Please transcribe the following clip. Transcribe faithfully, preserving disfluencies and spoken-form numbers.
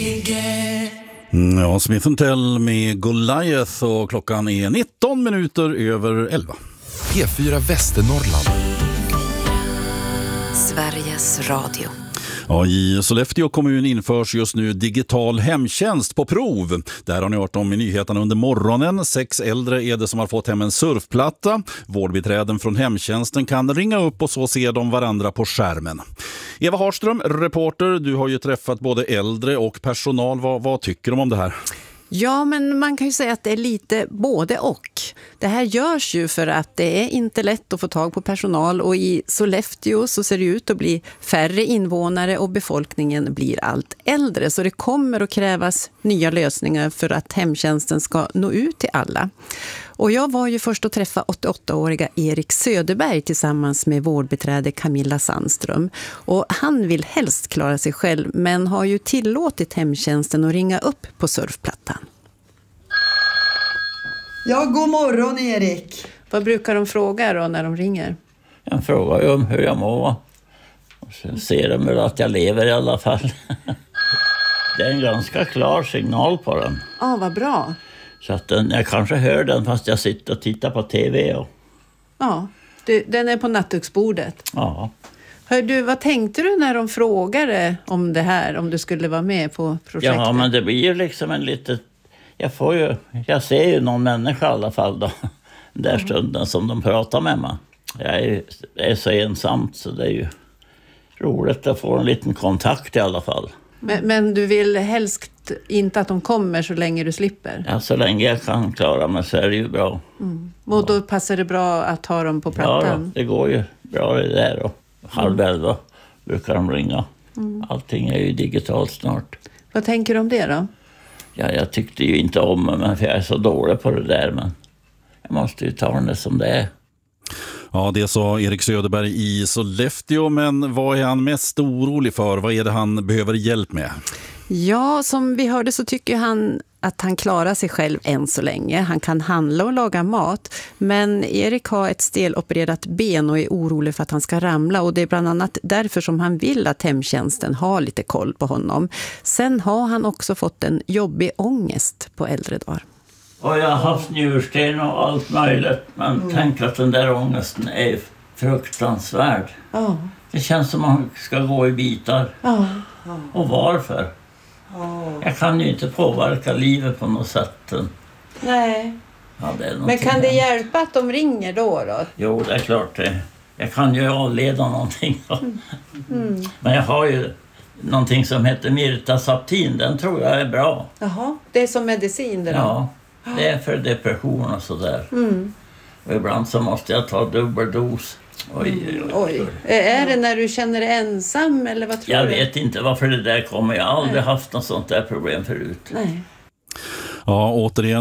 Ja, Smith and Tell med Goliath och klockan är nitton minuter över elva. P fyra Västernorrland. Sveriges Radio. Ja, i Sollefteå kommun införs just nu digital hemtjänst på prov. Där har ni hört om i nyheterna under morgonen. Sex äldre är det som har fått hem en surfplatta. Vårdbiträden från hemtjänsten kan ringa upp och så ser de varandra på skärmen. Eva Harström, reporter, du har ju träffat både äldre och personal. Vad, vad tycker de om det här? Ja, men man kan ju säga att det är lite både och. Det här görs ju för att det är inte lätt att få tag på personal och i Sollefteå så ser det ut att bli färre invånare och befolkningen blir allt äldre. Så det kommer att krävas nya lösningar för att hemtjänsten ska nå ut till alla. Och jag var ju först att träffa åttioåttaåriga Erik Söderberg tillsammans med vårdbiträde Camilla Sandström. Och han vill helst klara sig själv men har ju tillåtit hemtjänsten att ringa upp på surfplattan. Ja, god morgon Erik. Vad brukar de fråga då när de ringer? Jag frågar ju om hur jag mår. Och så ser de väl att jag lever i alla fall. Det är en ganska klar signal på den. Ja, ah, vad bra. Så att den, jag kanske hör den fast jag sitter och tittar på tv. Och... Ja, du, den är på nattduksbordet. Ja. Hör du, vad tänkte du när de frågade om det här? Om du skulle vara med på projektet? Ja, men det blir ju liksom en lite... Jag får ju... Jag ser ju någon människa i alla fall då. Den där stunden som de pratar med mig. Jag är, är så ensamt så det är ju roligt att få en liten kontakt i alla fall. Men, men du vill helst inte att de kommer så länge du slipper? Ja, så länge jag kan klara mig så är det ju bra. Mm. Och då passar det bra att ha dem på plattan? Ja, det går ju bra det där. Och halv elva brukar de ringa. Mm. Allting är ju digitalt snart. Vad tänker du om det då? Ja, jag tyckte ju inte om mig för jag är så dålig på det där. Men jag måste ju ta det som det är. Ja, det sa Erik Söderberg i Sollefteå, men vad är han mest orolig för? Vad är det han behöver hjälp med? Ja, som vi hörde så tycker han att han klarar sig själv än så länge. Han kan handla och laga mat, men Erik har ett stelopererat ben och är orolig för att han ska ramla och det är bland annat därför som han vill att hemtjänsten har lite koll på honom. Sen har han också fått en jobbig ångest på äldre dagar. Och jag har haft njursten och allt möjligt. Men mm. tänk att den där ångesten är fruktansvärd. Oh. Det känns som man ska gå i bitar. Oh. Oh. Och varför? Oh. Jag kan ju inte påverka livet på något sätt. Nej. Ja, det är men kan det hjälpa att de ringer då då? Jo, det är klart det. Jag kan ju avleda någonting. Mm. Mm. Men jag har ju någonting som heter Mirtazaptin. Den tror jag är bra. Jaha, det är som medicin det då? Ja. Det är för depression och sådär. Mm. Och ibland så måste jag ta dubbeldos. Oj, oj, oj. oj. Är det när du känner dig ensam eller vad tror jag du? Jag vet inte varför det där kommer. Jag har aldrig Nej. haft något sånt där problem förut. Nej. Ja, återigen.